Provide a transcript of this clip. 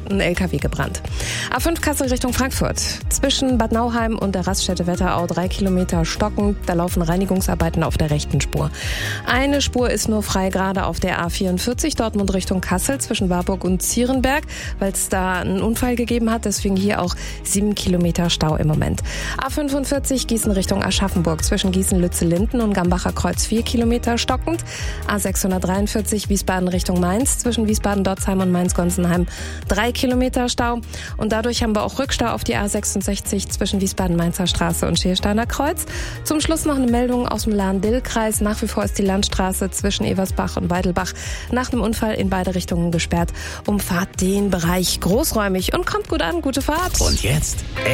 ein LKW gebrannt. A5 Kassel Richtung Frankfurt. Zwischen Bad Nauheim und der Raststätte Wetterau 3 Kilometer stockend. Da laufen Reinigungsarbeiten auf der rechten Spur. Eine Spur ist nur frei, gerade auf der A44 Dortmund Richtung Kassel zwischen Warburg und Zierenberg, weil es da einen Unfall gegeben hat. Deswegen hier auch 7 Kilometer Stau im Moment. A45 Gießen Richtung Aschaffenburg zwischen Gießen-Lütze-Linden und Gambacher Kreuz 4 Kilometer stockend. A643 Wiesbaden Richtung Mainz zwischen Wiesbaden-Dotzheim und Mainz-Gonsenheim 3 Kilometer Stau. Und dadurch haben wir auch Rückstau auf die A66 zwischen Wiesbaden-Mainzer Straße und Schiersteiner Kreuz. Zum Schluss noch eine Meldung aus dem Lahn-Dill-Kreis. Nach wie vor ist die Landstraße zwischen Eversbach und Weidelbach nach einem Unfall in beide Richtungen gesperrt. Umfahrt den Bereich großräumig und kommt gut an. Gute Fahrt. Und jetzt